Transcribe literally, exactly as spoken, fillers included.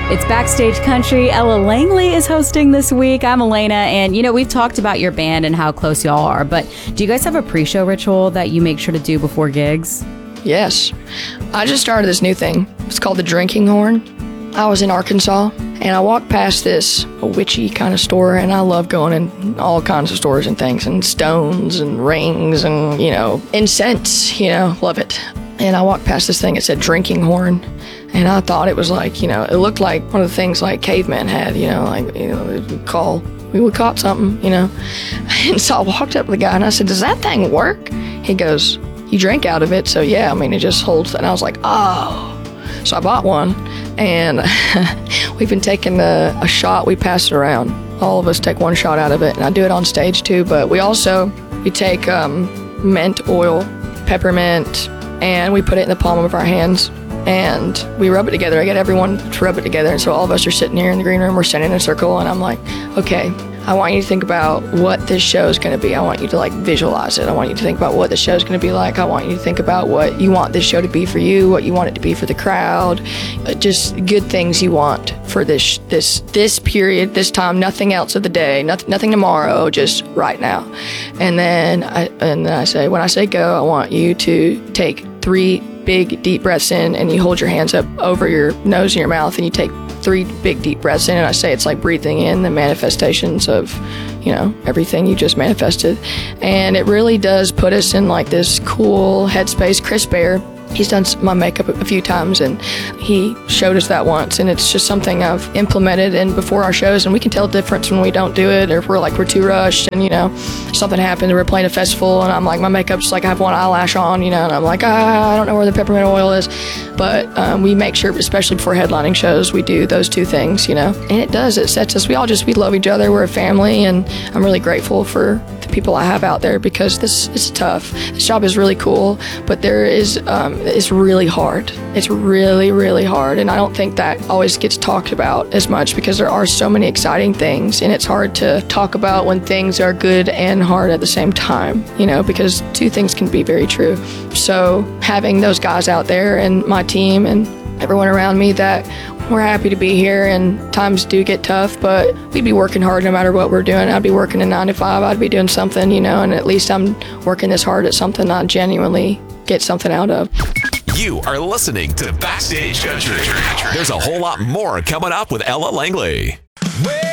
It's Backstage Country. Ella Langley is hosting this week. I'm Elena, and you know, we've talked about your band and how close y'all are, but do you guys have a pre-show ritual that you make sure to do before gigs? Yes. I just started this new thing. It's called the Drinking Horn. I was in Arkansas, and I walked past this witchy kind of store, and I love going in all kinds of stores and things, and stones and rings and, you know, incense, you know, love it. And I walked past this thing, it said Drinking Horn, and I thought it was like, you know, it looked like one of the things like cavemen had, you know, like, you know, we would call, we would caught something, you know. And so I walked up to the guy, and I said, does that thing work? He goes, you drink out of it, so yeah, I mean, it just holds. And I was like, oh. So I bought one, and we've been taking a, a shot, we pass it around. All of us take one shot out of it, and I do it on stage too, but we also, we take um, mint oil, peppermint, and we put it in the palm of our hands, and we rub it together. I get everyone to rub it together, and so all of us are sitting here in the green room, we're standing in a circle, and I'm like, okay, I want you to think about what this show is going to be. I want you to like visualize it. I want you to think about what the show is going to be like. I want you to think about what you want this show to be for you, what you want it to be for the crowd, uh, just good things you want for this this this period, this time, nothing else of the day, nothing, nothing tomorrow, just right now. And then I and then I say, when I say go, I want you to take three big deep breaths in, and you hold your hands up over your nose and your mouth, and you take three big deep breaths in, and I say it's like breathing in the manifestations of, you know, everything you just manifested. And it really does put us in like this cool headspace. Chris Bear, he's done my makeup a few times, and he showed us that once, and it's just something I've implemented in before our shows, and we can tell the difference when we don't do it, or if we're like we're too rushed, and you know, something happened, we're playing a festival, and I'm like, my makeup's like I have one eyelash on, you know, and I'm like, ah, I don't know where the peppermint oil is. But um, we make sure, especially before headlining shows, we do those two things, you know, and it does, it sets us, we all just, we love each other, we're a family, and I'm really grateful for the people I have out there, because this is tough. This job is really cool, but there is, um, it's really hard. It's really, really hard, and I don't think that always gets talked about as much, because there are so many exciting things, and it's hard to talk about when things are good and hard at the same time, you know, because two things can be very true. So having those guys out there and my team and everyone around me, that we're happy to be here, and times do get tough, but we'd be working hard no matter what we're doing. I'd be working a nine to five, I'd be doing something, you know, and at least I'm working this hard at something I genuinely get something out of. You are listening to Backstage Country. There's a whole lot more coming up with Ella Langley.